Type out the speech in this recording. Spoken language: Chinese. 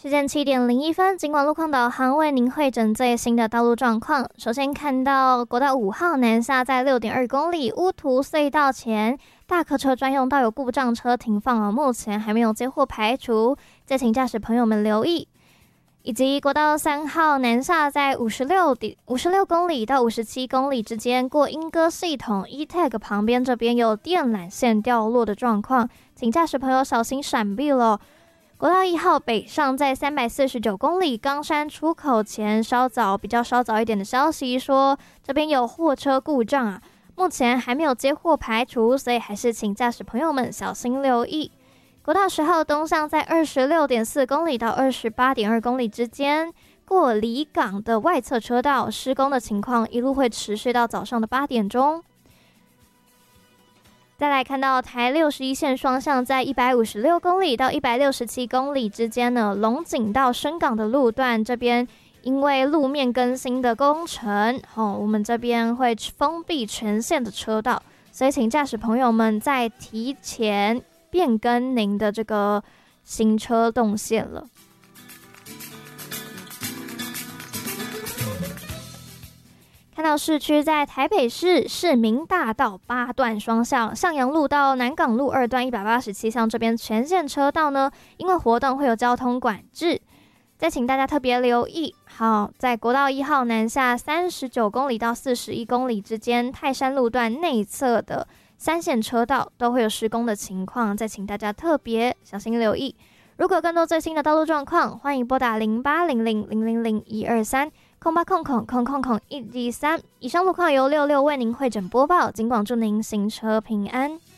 时间7:01，尽管路况导航为您汇整最新的道路状况。首先看到国道5号南下在6.2公里乌涂隧道前，大客车专用道有故障车停放目前还没有接获排除，再请驾驶朋友们留意。以及国道3号南下在56公里到57公里之间，过莺歌系统 E-Tag 旁边这边有电缆线掉落的状况，请驾驶朋友小心闪避了。国道1号北上在349公里冈山出口前，比较稍早一点的消息说这边有货车故障目前还没有接获排除，所以还是请驾驶朋友们小心留意。国道10号东向在26.4公里到28.2公里之间，过离港的外侧车道施工的情况一路会持续到早上的8点钟。再来看到台61线双向在156公里到167公里之间呢，龙井到深港的路段这边因为路面更新的工程我们这边会封闭全线的车道，所以请驾驶朋友们在提前变更您的这个行车动线了。看到市区在台北市市民大道8段双向，向阳路到南港路2段187巷这边全线车道呢，因为活动会有交通管制，再请大家特别留意。好，在国道1号南下39公里到41公里之间，泰山路段内侧的3线车道都会有施工的情况，再请大家特别小心留意。如果有更多最新的道路状况，欢迎拨打0800000123。0800000123。以上路况由66为您汇整播报，尽管祝您行车平安。